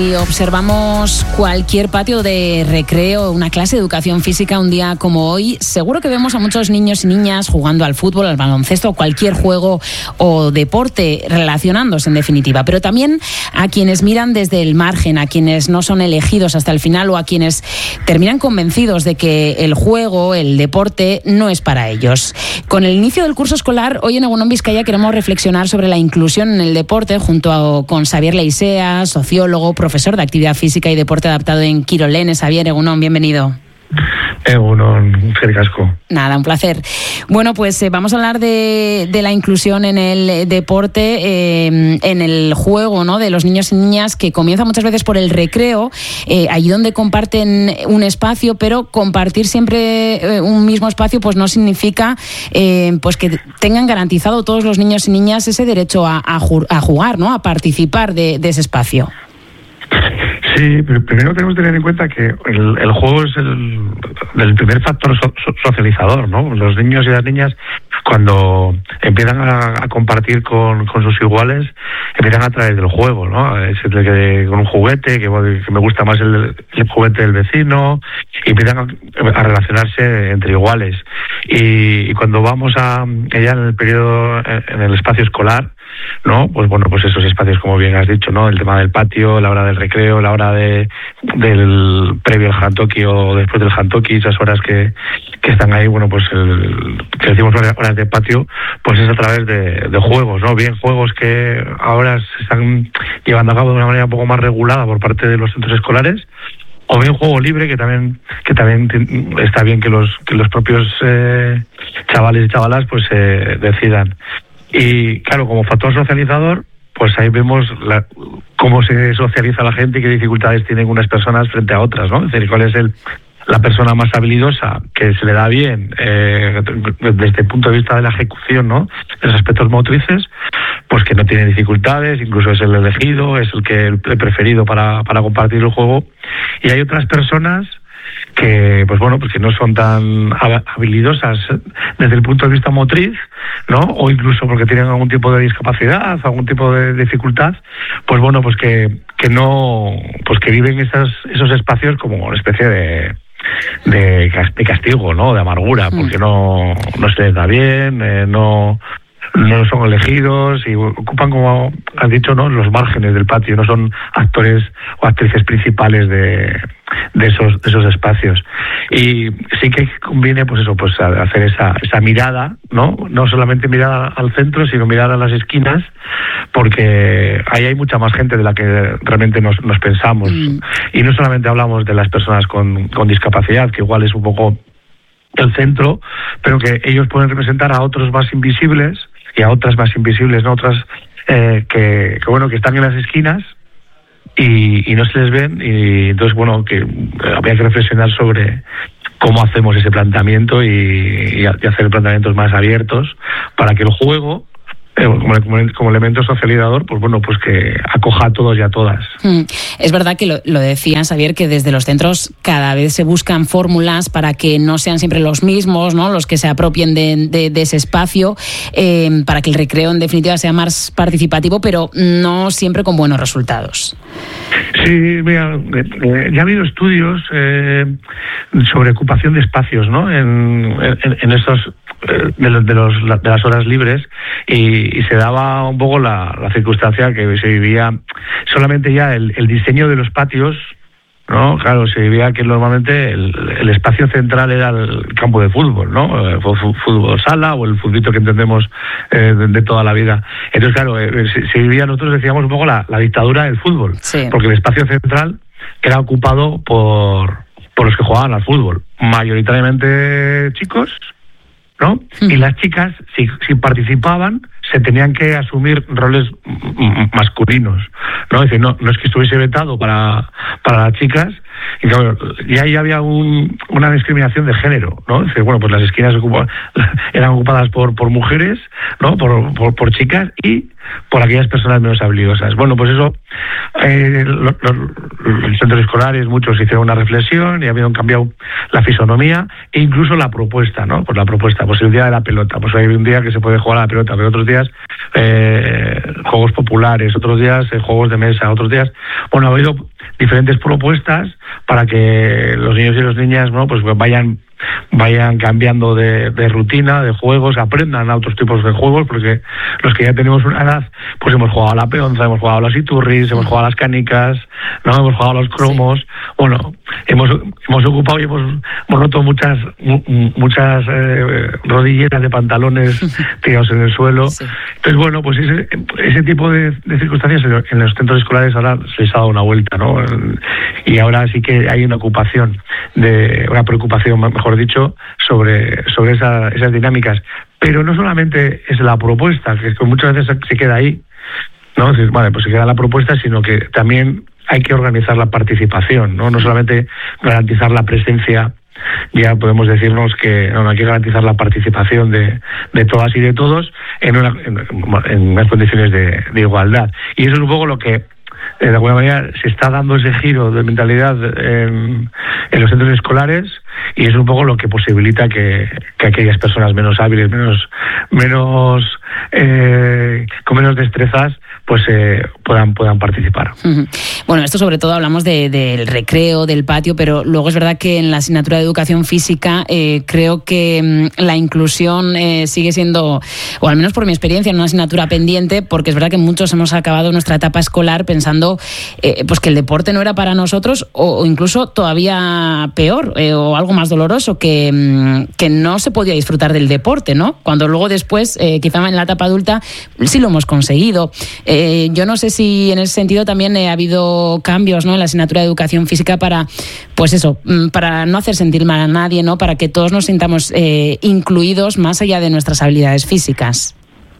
Y observamos cualquier patio de recreo, una clase de educación física un día como hoy, seguro que vemos a muchos niños y niñas jugando al fútbol, al baloncesto, cualquier juego o deporte, relacionándose en definitiva, pero también a quienes miran desde el margen, a quienes no son elegidos hasta el final o a quienes terminan convencidos de que el juego, el deporte, no es para ellos. Con el inicio del curso escolar, hoy en Egunon Vizcaya queremos reflexionar sobre la inclusión en el deporte con Xavier Leisea, sociólogo, profesor de actividad física y deporte adaptado en Kirolenes. Xavier, Egunon, bienvenido. Egunon, Fericasco. Nada, un placer. Bueno, pues vamos a hablar de la inclusión en el deporte, en el juego, ¿no?, de los niños y niñas, que comienza muchas veces por el recreo, allí donde comparten un espacio, pero compartir siempre un mismo espacio pues no significa pues que tengan garantizado todos los niños y niñas ese derecho a jugar, ¿no?, a participar de ese espacio. Sí, pero primero tenemos que tener en cuenta que el juego es el primer factor socializador, ¿no? Los niños y las niñas, cuando empiezan a compartir con sus iguales, empiezan a través del juego, ¿no? Es con un juguete, que me gusta más el juguete del vecino, y empiezan a relacionarse entre iguales. Y cuando vamos ya en el periodo, en el espacio escolar, ¿no? Pues bueno, pues esos espacios, como bien has dicho, ¿no? El tema del patio, la hora del recreo, la hora del previo al hantoki o después del hantoki, esas horas que están ahí, bueno, pues que decimos horas de patio, pues es a través de juegos, ¿no? Bien juegos que ahora se están llevando a cabo de una manera un poco más regulada por parte de los centros escolares, o bien juego libre, que también está bien que los propios chavales y chavalas pues decidan. Y claro, como factor socializador, pues ahí vemos cómo se socializa la gente y qué dificultades tienen unas personas frente a otras, ¿no? Es decir, cuál es la persona más habilidosa, que se le da bien desde el punto de vista de la ejecución, ¿no?, de los aspectos motrices, pues que no tiene dificultades, incluso es el elegido, es el preferido para compartir el juego. Y hay otras personas que pues bueno, pues que no son tan habilidosas desde el punto de vista motriz, ¿no?, o incluso porque tienen algún tipo de discapacidad, algún tipo de dificultad, pues bueno, pues que no, pues que viven esos espacios como una especie de castigo, ¿no?, de amargura, porque no se les da bien, no son elegidos y ocupan, como has dicho, ¿no?, los márgenes del patio, no son actores o actrices principales de esos espacios. Y sí que conviene, pues eso, pues hacer esa mirada, no solamente mirar al centro, sino mirar a las esquinas, porque ahí hay mucha más gente de la que realmente nos pensamos. Y no solamente hablamos de las personas con discapacidad, que igual es un poco el centro, pero que ellos pueden representar a otros más invisibles y a otras más invisibles, ¿no?, otras que están en las esquinas y no se les ven. Y entonces, bueno, que habría que reflexionar sobre cómo hacemos ese planteamiento y hacer planteamientos más abiertos para que el juego, como elemento socializador, pues bueno, pues que acoja a todos y a todas. Es verdad que lo decía Xavier, que desde los centros cada vez se buscan fórmulas para que no sean siempre los mismos, ¿no?, los que se apropien de ese espacio, para que el recreo en definitiva sea más participativo, pero no siempre con buenos resultados. Sí, mira, ya ha habido estudios sobre ocupación de espacios, ¿no?, en estos de las horas libres, y se daba un poco la circunstancia que se vivía solamente ya el diseño de los patios, ¿no? Claro, se vivía que normalmente el espacio central era el campo de fútbol, ¿no? Fútbol sala o el futbolito que entendemos de toda la vida. Entonces, claro, se vivía, nosotros decíamos un poco la dictadura del fútbol, sí, porque el espacio central era ocupado por los que jugaban al fútbol, mayoritariamente chicos, ¿no? Y las chicas, si participaban, se tenían que asumir roles masculinos, ¿no? Es decir, no es que estuviese vetado para las chicas, y claro, ya ahí había una discriminación de género, ¿no? Es decir, bueno, pues las esquinas eran ocupadas por mujeres, ¿no?, por chicas y por aquellas personas menos habilidosas. Bueno, pues eso, los centros escolares, muchos hicieron una reflexión y habían cambiado la fisonomía e incluso la propuesta, ¿no? Pues la propuesta, pues el día de la pelota, pues hay un día que se puede jugar a la pelota, pero otros días juegos populares, otros días juegos de mesa, otros días, bueno, ha habido diferentes propuestas para que los niños y las niñas, ¿no?, pues vayan cambiando de rutina, de juegos, aprendan a otros tipos de juegos, porque los que ya tenemos una edad, pues hemos jugado a la peonza, hemos jugado a los iturris, hemos jugado a las canicas, ¿no?, hemos jugado a los cromos. Sí. Bueno, hemos ocupado y hemos roto muchas rodilleras de pantalones tirados en el suelo. Sí. Entonces, bueno, pues ese tipo de circunstancias en los centros escolares ahora se les ha dado una vuelta, ¿no? Y ahora sí que hay una preocupación, mejor dicho, sobre esas dinámicas. Pero no solamente es la propuesta, que muchas veces se queda ahí, ¿no? Es decir, vale, pues se queda la propuesta, sino que también hay que organizar la participación, ¿no? No solamente garantizar la presencia, ya podemos decirnos que no hay que garantizar la participación de todas y de todos en unas condiciones de igualdad. Y eso es un poco lo que de alguna manera se está dando ese giro de mentalidad en los centros escolares, y es un poco lo que posibilita que aquellas personas menos hábiles, con menos destrezas, pues puedan participar. Bueno, esto sobre todo hablamos del recreo, del patio, pero luego es verdad que en la asignatura de educación física creo que la inclusión sigue siendo, o al menos por mi experiencia, una asignatura pendiente, porque es verdad que muchos hemos acabado nuestra etapa escolar pensando pues que el deporte no era para nosotros, o incluso todavía peor, o algo más doloroso, que no se podía disfrutar del deporte, ¿no? Cuando luego después, quizá en la etapa adulta, sí lo hemos conseguido. Yo no sé si en ese sentido también ha habido cambios, ¿no?, en la asignatura de educación física para, pues eso, para no hacer sentir mal a nadie, ¿no?, para que todos nos sintamos incluidos más allá de nuestras habilidades físicas.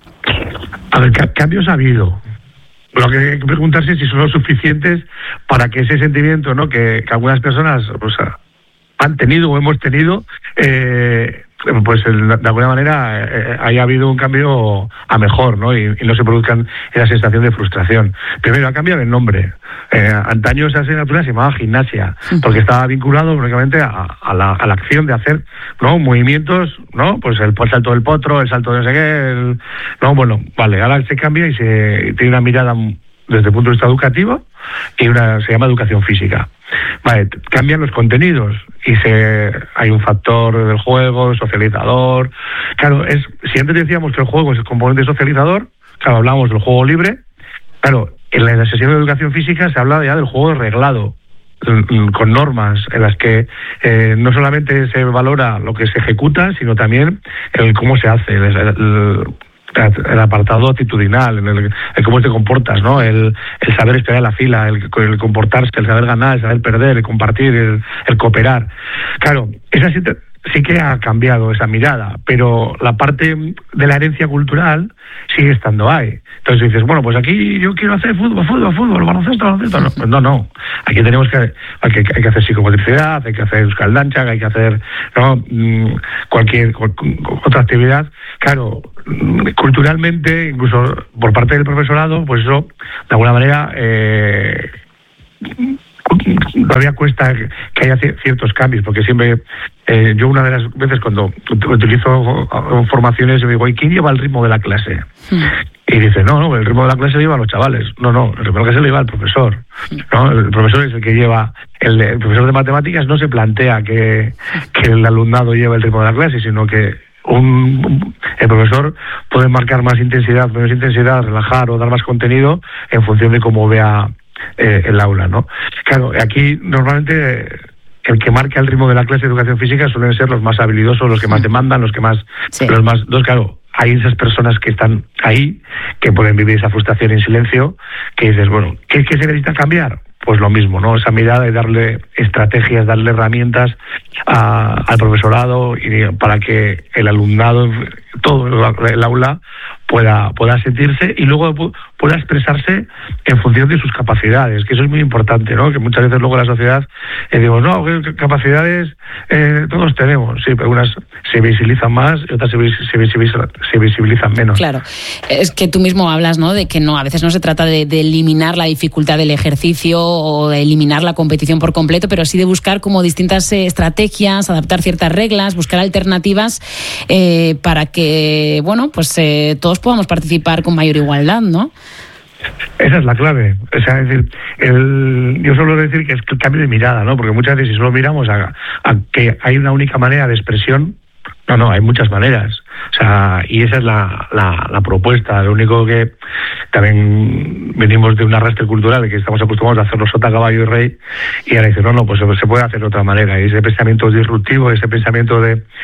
A ver, cambios ha habido. Lo que hay que preguntarse es si son los suficientes para que ese sentimiento, ¿no?, que algunas personas, pues, han tenido o hemos tenido, pues de alguna manera haya habido un cambio a mejor, ¿no? Y no se produzcan esa sensación de frustración. Primero, ha cambiado el nombre. Antaño esa asignatura se llamaba gimnasia, porque estaba vinculado prácticamente a la acción de hacer, ¿no?, movimientos, ¿no? Pues el salto del potro, el salto de no sé qué, no, bueno, vale, ahora se cambia y se tiene una mirada desde el punto de vista educativo, y se llama educación física. Vale, cambian los contenidos y hay un factor del juego, socializador. Claro, si antes decíamos que el juego es el componente socializador, claro, hablamos del juego libre. Claro, en la sesión de educación física se habla ya del juego reglado, con normas en las que no solamente se valora lo que se ejecuta, sino también el cómo se hace, el apartado actitudinal, el cómo te comportas, ¿no? El saber esperar en la fila, el comportarse, el saber ganar, el saber perder, el compartir, el cooperar. Claro, esa sí que ha cambiado esa mirada, pero la parte de la herencia cultural sigue estando ahí. Entonces dices, bueno, pues aquí yo quiero hacer fútbol, baloncesto. No. Aquí tenemos hay que hacer psicomotricidad, hay que hacer euskaldancha, hay que hacer, ¿no?, cualquier otra actividad. Claro, culturalmente, incluso por parte del profesorado, pues eso, de alguna manera, todavía cuesta que haya ciertos cambios, porque siempre yo una de las veces cuando utilizo formaciones me digo, ¿y quién lleva el ritmo de la clase? Y dice, no, el ritmo de la clase lo llevan los chavales. No, el ritmo de la clase lo lleva el profesor, ¿no? El profesor es el que lleva, el profesor de matemáticas no se plantea que el alumnado lleve el ritmo de la clase, sino que el profesor puede marcar más intensidad, menos intensidad, relajar o dar más contenido en función de cómo vea el aula, ¿no? Claro, aquí normalmente el que marca el ritmo de la clase de educación física suelen ser los más habilidosos, los que más demandan, los más, claro, hay esas personas que están ahí, que pueden vivir esa frustración en silencio, que dices, bueno, ¿qué se necesita cambiar? Pues lo mismo, ¿no? Esa mirada de darle estrategias, darle herramientas al profesorado y para que el alumnado, todo el aula, pueda sentirse y luego pueda expresarse en función de sus capacidades, que eso es muy importante, ¿no? Que muchas veces luego en la sociedad decimos, no, capacidades todos tenemos, sí, pero unas se visibilizan más y otras se visibilizan menos. Claro, es que tú mismo hablas, ¿no?, de que no, a veces no se trata de eliminar la dificultad del ejercicio o de eliminar la competición por completo, pero sí de buscar como distintas estrategias, adaptar ciertas reglas, buscar alternativas para que, bueno, pues todos podamos participar con mayor igualdad, ¿no? Esa es la clave. O sea, es decir, yo suelo decir que es el cambio de mirada, ¿no? Porque muchas veces si solo miramos a que hay una única manera de expresión, no, hay muchas maneras. O sea, y esa es la propuesta. Lo único que también venimos de un arrastre cultural que estamos acostumbrados a hacerlo sota, caballo y rey, y ahora dicen, no, pues se puede hacer de otra manera. Y ese pensamiento disruptivo, ese pensamiento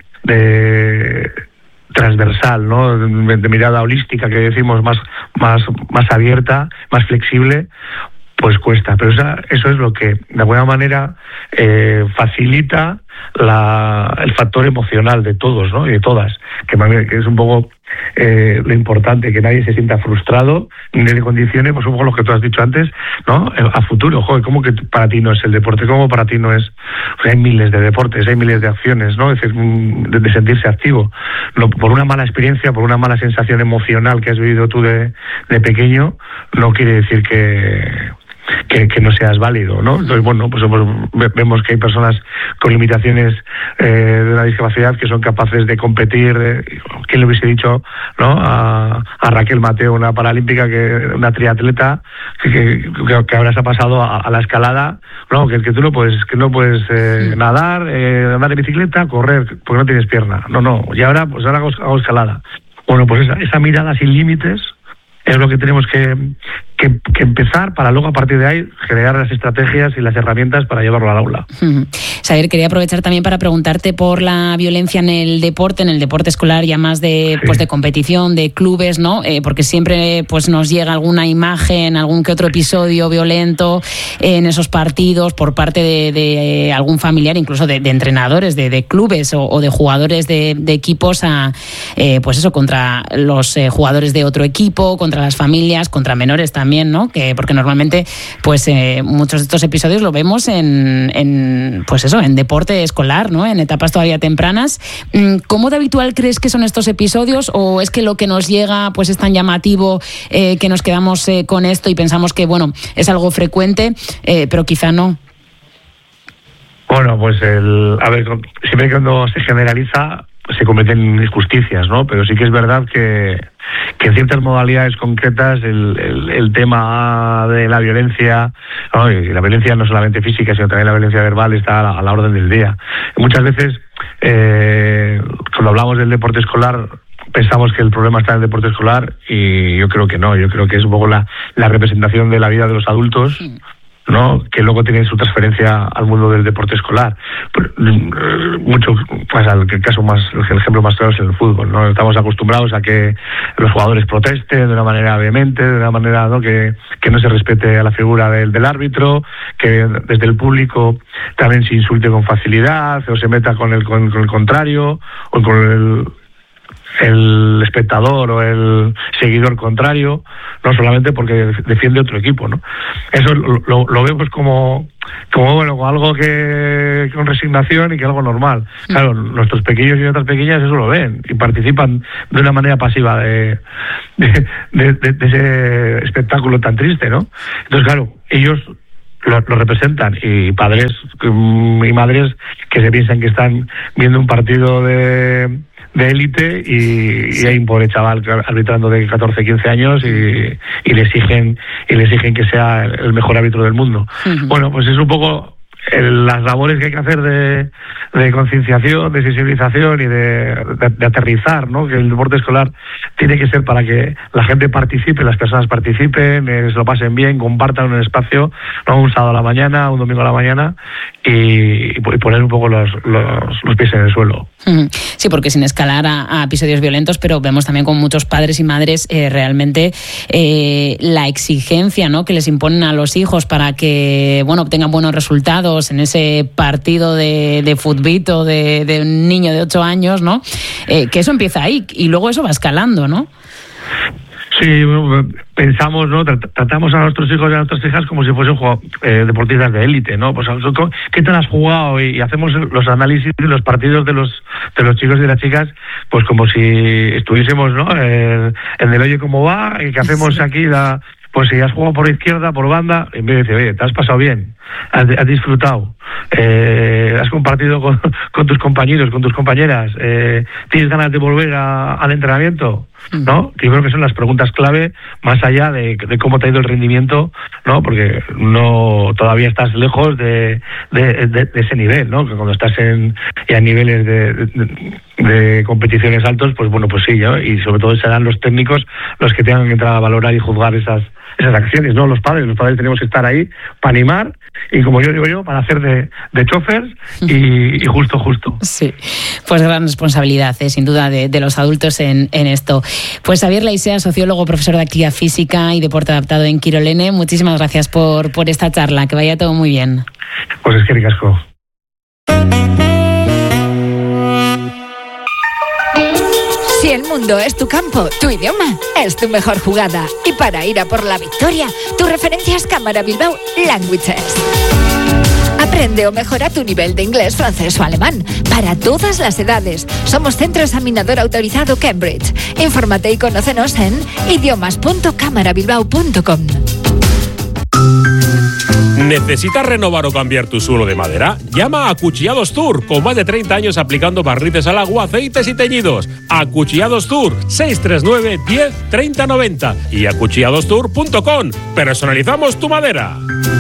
de transversal, ¿no? De mirada holística, que decimos más abierta, más flexible, pues cuesta. Pero eso es lo que de alguna manera facilita el factor emocional de todos, ¿no? Y de todas, que es un poco lo importante, que nadie se sienta frustrado ni le condicione, pues un poco lo que tú has dicho antes, ¿no? A futuro, joder, ¿cómo que para ti no es el deporte? ¿Cómo para ti no es? O sea, hay miles de deportes, hay miles de acciones, ¿no? Es decir, de sentirse activo. No, por una mala experiencia, por una mala sensación emocional que has vivido tú de pequeño, no quiere decir que no seas válido, ¿no? Entonces, bueno, pues vemos que hay personas con limitaciones de una discapacidad que son capaces de competir. ¿Quién le hubiese dicho, no? A Raquel Mateo, una paralímpica, una triatleta que ahora se ha pasado a la escalada, no, que tú no puedes nadar, andar en bicicleta, correr, porque no tienes pierna. No, y ahora hago escalada. Bueno, pues esa mirada sin límites es lo que tenemos que empezar para luego a partir de ahí generar las estrategias y las herramientas para llevarlo al aula. Xavier, quería aprovechar también para preguntarte por la violencia en el deporte escolar, ya más de competición, de clubes, ¿no? Porque siempre pues nos llega alguna imagen, algún que otro episodio violento en esos partidos por parte de algún familiar, incluso de entrenadores de clubes o de jugadores de equipos pues eso, contra los jugadores de otro equipo, contra las familias, contra menores también, ¿no? Porque normalmente pues muchos de estos episodios lo vemos en pues eso, en deporte escolar, ¿no? En etapas todavía tempranas. ¿Cómo de habitual crees que son estos episodios, o es que lo que nos llega pues es tan llamativo que nos quedamos con esto y pensamos que bueno, es algo frecuente, pero quizá no? Bueno, pues siempre cuando se generaliza se cometen injusticias, ¿no? Pero sí que es verdad que en ciertas modalidades concretas el tema de la violencia, ¿no? Y la violencia no solamente física, sino también la violencia verbal está a la orden del día. Muchas veces, cuando hablamos del deporte escolar, pensamos que el problema está en el deporte escolar, y yo creo que no. Yo creo que es un poco la representación de la vida de los adultos, ¿no? Que luego tienen su transferencia al mundo del deporte escolar. Mucho, pues el ejemplo más claro es el fútbol, ¿no? Estamos acostumbrados a que los jugadores protesten de una manera vehemente, de una manera, ¿no? que no se respete a la figura del árbitro, que desde el público también se insulte con facilidad, o se meta con el contrario, o con el espectador o el seguidor contrario, no solamente porque defiende otro equipo, ¿no? Eso lo vemos como bueno, algo que con resignación y que algo normal. Claro, nuestros pequeños y nuestras pequeñas eso lo ven y participan de una manera pasiva de ese espectáculo tan triste, ¿no? Entonces, claro, ellos lo representan, y padres y madres que se piensan que están viendo un partido de élite y hay un pobre chaval arbitrando de 14, 15 años y le exigen que sea el mejor árbitro del mundo. Bueno, pues es un poco las labores que hay que hacer de concienciación, de sensibilización y de aterrizar, ¿no? Que el deporte escolar tiene que ser para que la gente participe, las personas participen, se lo pasen bien, compartan un espacio, ¿no? Un sábado a la mañana, un domingo a la mañana, y poner un poco los pies en el suelo. Sí, porque sin escalar a episodios violentos, pero vemos también con muchos padres y madres realmente la exigencia, ¿no? Que les imponen a los hijos para que obtengan buenos resultados en ese partido de futbito de un niño de 8 años, ¿no? Que eso empieza ahí y luego eso va escalando, ¿no? Sí, pensamos, ¿no? Tratamos a nuestros hijos y a nuestras hijas como si fuesen deportistas de élite, ¿no? Pues, ¿qué tal has jugado? Y hacemos los análisis de los partidos de los chicos y de las chicas, pues como si estuviésemos, ¿no? En el oye cómo va, y que hacemos aquí pues si has jugado por izquierda, por banda, en vez de decir, oye, ¿te has pasado bien? ¿Has disfrutado? ¿Has compartido con tus compañeros, con tus compañeras? ¿Tienes ganas de volver al entrenamiento? ¿no? Que yo creo que son las preguntas clave, más allá de cómo te ha ido el rendimiento, ¿no? Porque no todavía estás lejos de ese nivel, ¿no? Que cuando estás ya en niveles de competiciones altos, pues bueno, pues sí, ¿no? Y sobre todo serán los técnicos los que tengan que entrar a valorar y juzgar esas acciones, no los padres. Los padres tenemos que estar ahí para animar y, como yo digo para hacer de chófers y justo. Sí, pues gran responsabilidad, sin duda, de los adultos en esto. Pues Xavier Leisea, sociólogo, profesor de actividad física y deporte adaptado en Kirolene, muchísimas gracias por esta charla, que vaya todo muy bien. Pues es que ricasco. Si el mundo es tu campo, tu idioma es tu mejor jugada. Y para ir a por la victoria, tu referencia es Cámara Bilbao Languages. Aprende o mejora tu nivel de inglés, francés o alemán para todas las edades. Somos centro examinador autorizado Cambridge. Infórmate y conócenos en idiomas.camarabilbao.com. ¿Necesitas renovar o cambiar tu suelo de madera? Llama a Acuchillados Tour, con más de 30 años aplicando barnices al agua, aceites y teñidos. Acuchillados Tour, 639 10 30 90 y acuchilladostour.com. Personalizamos tu madera.